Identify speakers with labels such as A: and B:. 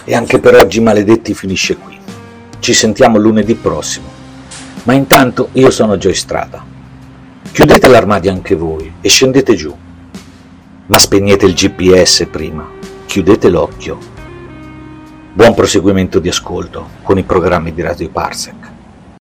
A: E anche per oggi, maledetti, finisce qui. Ci sentiamo lunedì prossimo. Ma intanto io sono già in strada. Chiudete l'armadio anche voi e scendete giù. Ma spegnete il GPS prima. Chiudete l'occhio. Buon proseguimento di ascolto con i programmi di Radio Parsec.